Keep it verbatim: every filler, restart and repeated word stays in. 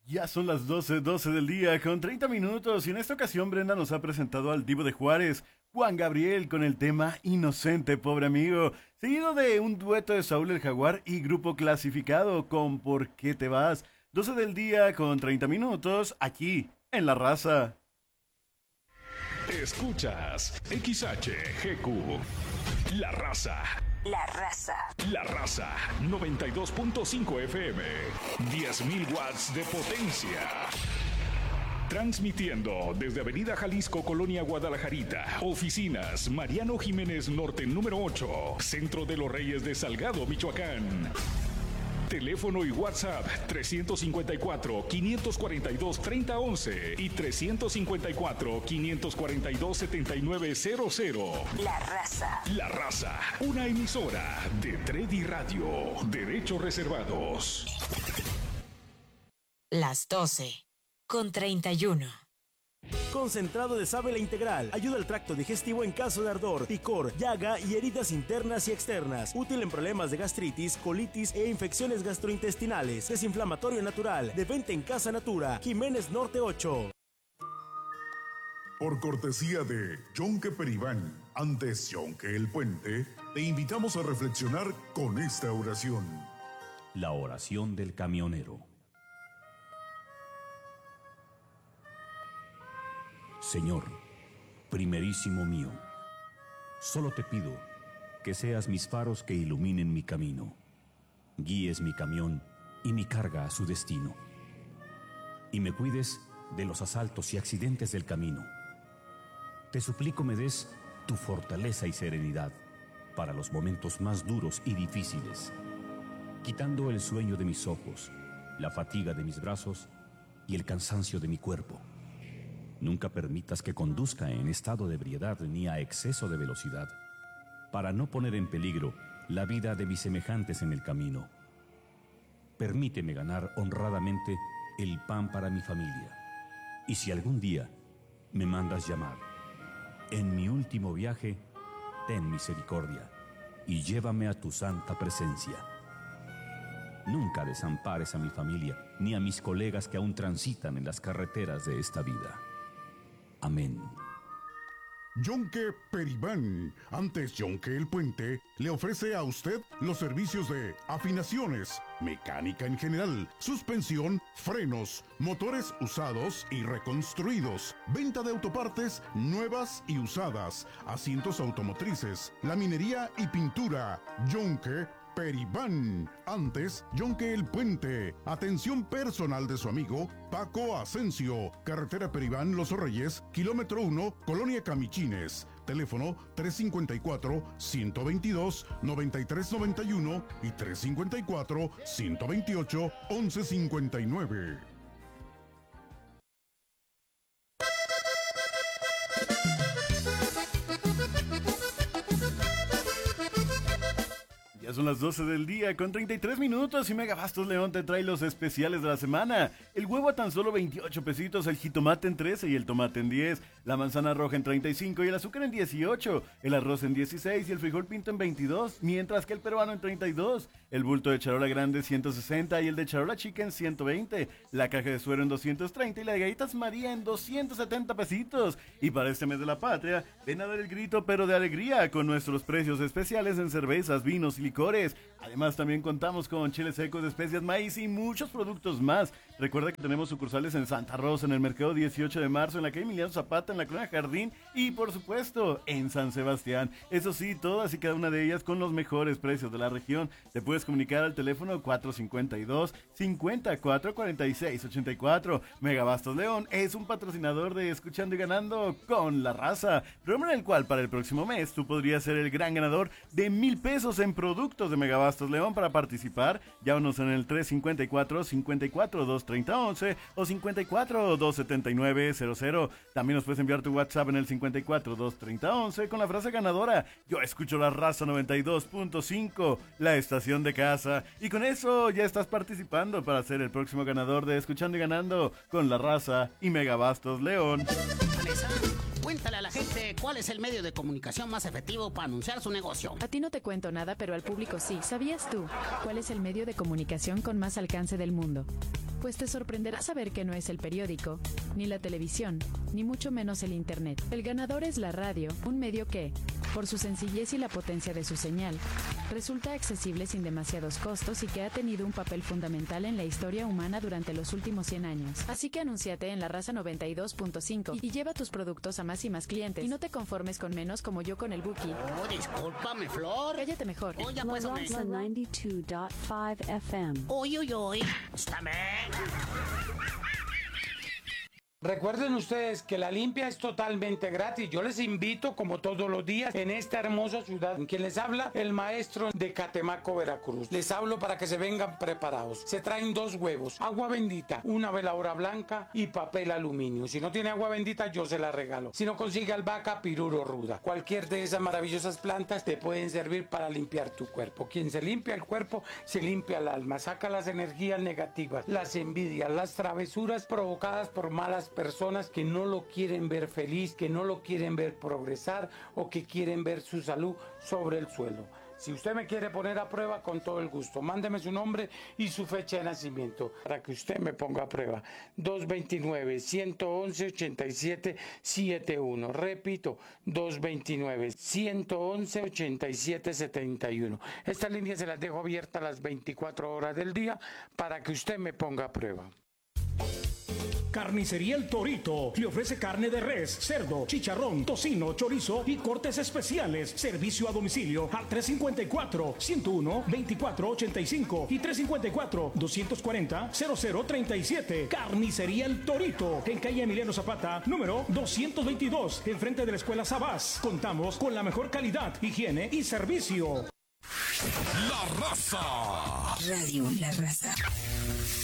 Ya son las doce, doce del día con treinta minutos y en esta ocasión Brenda nos ha presentado al Divo de Juárez, Juan Gabriel, con el tema Inocente, pobre amigo, seguido de un dueto de Saúl el Jaguar y Grupo Clasificado con ¿Por qué te vas? doce del día con treinta minutos aquí en La Raza. Escuchas X H G Q, La Raza. La Raza. La Raza, noventa y dos punto cinco F M, diez mil watts de potencia. Transmitiendo desde Avenida Jalisco, Colonia Guadalajarita. Oficinas, Mariano Jiménez Norte, número ocho. Centro de los Reyes de Salgado, Michoacán. Teléfono y WhatsApp trescientos cincuenta y cuatro, quinientos cuarenta y dos, treinta once y trescientos cincuenta y cuatro, quinientos cuarenta y dos, setenta y nueve cero cero. La Raza. La Raza, una emisora de Tredi Radio. Derechos reservados. Las doce con treinta y uno. Concentrado de sábila integral. Ayuda al tracto digestivo en caso de ardor, picor, llaga y heridas internas y externas. Útil en problemas de gastritis, colitis e infecciones gastrointestinales. Desinflamatorio natural. De venta en Casa Natura. Jiménez Norte ocho. Por cortesía de Yonke Peribán, antes Yonke el Puente, te invitamos a reflexionar con esta oración. La oración del camionero. Señor, primerísimo mío, solo te pido que seas mis faros que iluminen mi camino, guíes mi camión y mi carga a su destino, y me cuides de los asaltos y accidentes del camino. Te suplico me des tu fortaleza y serenidad para los momentos más duros y difíciles, quitando el sueño de mis ojos, la fatiga de mis brazos y el cansancio de mi cuerpo. Nunca permitas que conduzca en estado de ebriedad ni a exceso de velocidad, para no poner en peligro la vida de mis semejantes en el camino. Permíteme ganar honradamente el pan para mi familia. Y si algún día me mandas llamar, en mi último viaje, ten misericordia y llévame a tu santa presencia. Nunca desampares a mi familia ni a mis colegas que aún transitan en las carreteras de esta vida. Amén. Yonke Peribán, antes Yonke el Puente, le ofrece a usted los servicios de afinaciones, mecánica en general, suspensión, frenos, motores usados y reconstruidos, venta de autopartes nuevas y usadas, asientos automotrices, laminería y pintura. Yonke Peribán, antes Yonke el Puente. Atención personal de su amigo Paco Asensio, carretera Peribán Los Reyes, kilómetro uno, Colonia Camichines. Teléfono tres cinco cuatro, uno dos dos, nueve tres nueve uno y tres cinco cuatro, uno dos ocho, once cincuenta y nueve. Ya son las doce del día con treinta y tres minutos y Megabastos León te trae los especiales de la semana. El huevo a tan solo veintiocho pesitos, el jitomate en trece y el tomate en diez, la manzana roja en treinta y cinco y el azúcar en dieciocho, el arroz en dieciséis y el frijol pinto en veintidós, mientras que el peruano en treinta y dos, el bulto de charola grande ciento sesenta y el de charola chica en ciento veinte, la caja de suero en doscientos treinta y la de galletas María en doscientos setenta pesitos. Y para este mes de la patria, ven a dar el grito pero de alegría con nuestros precios especiales en cervezas, vinos y licores. Además también contamos con chiles secos, especias, maíz y muchos productos más. Recuerda que tenemos sucursales en Santa Rosa, en el Mercado dieciocho de marzo, en la calle Emiliano Zapata, en la Colonia Jardín y por supuesto en San Sebastián. Eso sí, todas y cada una de ellas con los mejores precios de la región. Te puedes comunicar al teléfono cuatro cinco dos, cinco cuatro, cuatro seis ocho cuatro. Megabastos León es un patrocinador de Escuchando y Ganando con La Raza, programa en el cual para el próximo mes tú podrías ser el gran ganador de mil pesos en productos de Megabastos León. Para participar, llámanos en el tres cinco cuatro, cinco cuatro, dos treinta, once o cinco cuatro, dos setenta y nueve, cero cero. También nos puedes enviar tu WhatsApp en el cinco cuatro, dos treinta, once con la frase ganadora: yo escucho La Raza noventa y dos punto cinco, la estación de casa. Y con eso ya estás participando para ser el próximo ganador de Escuchando y Ganando con La Raza y Megabastos León. Vanessa, cuéntale a la gente cuál es el medio de comunicación más efectivo para anunciar su negocio. A ti no te cuento nada, pero al público sí. ¿Sabías tú cuál es el medio de comunicación con más alcance del mundo? Pues te sorprenderá saber que no es el periódico, ni la televisión, ni mucho menos el internet. El ganador es la radio, un medio que, por su sencillez y la potencia de su señal, resulta accesible sin demasiados costos y que ha tenido un papel fundamental en la historia humana durante los últimos cien años. Así que anúnciate en La Raza noventa y dos punto cinco y lleva tus productos a más y más clientes. Y no te conformes con menos como yo con el Buki. Oh, discúlpame, Flor. Cállate mejor. Oh, ya pues, hombre. La noventa y dos punto cinco F M. Uy, uy, uy. Estáme. Recuerden ustedes que la limpia es totalmente gratis. Yo les invito, como todos los días, en esta hermosa ciudad. Quien les habla, el maestro de Catemaco, Veracruz. Les hablo para que se vengan preparados. Se traen dos huevos, agua bendita, una veladora blanca y papel aluminio. Si no tiene agua bendita, yo se la regalo. Si no consigue albahaca, piruro ruda. Cualquier de esas maravillosas plantas te pueden servir para limpiar tu cuerpo. Quien se limpia el cuerpo, se limpia el alma. Saca las energías negativas, las envidias, las travesuras provocadas por malas personas que no lo quieren ver feliz, que no lo quieren ver progresar o que quieren ver su salud sobre el suelo. Si usted me quiere poner a prueba, con todo el gusto, mándeme su nombre y su fecha de nacimiento para que usted me ponga a prueba. dos dos nueve, uno uno uno, ocho siete siete uno. Repito, dos dos nueve, uno uno uno, ocho siete siete uno. Esta línea se las dejo abierta las veinticuatro horas del día para que usted me ponga a prueba. Carnicería El Torito le ofrece carne de res, cerdo, chicharrón, tocino, chorizo y cortes especiales. Servicio a domicilio al tres cinco cuatro, ciento uno, veinticuatro ochenta y cinco y tres cinco cuatro, doscientos cuarenta, cero cero treinta y siete. Carnicería El Torito en calle Emiliano Zapata, número doscientos veintidós, enfrente de la Escuela Sabás. Contamos con la mejor calidad, higiene y servicio. La Raza. Radio La Raza.